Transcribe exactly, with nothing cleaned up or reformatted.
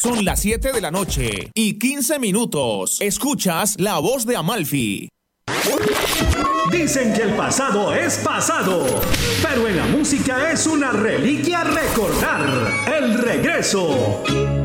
Son las siete de la noche y quince minutos. Escuchas La Voz de Amalfi. Dicen que el pasado es pasado, pero en la música es una reliquia recordar. El regreso.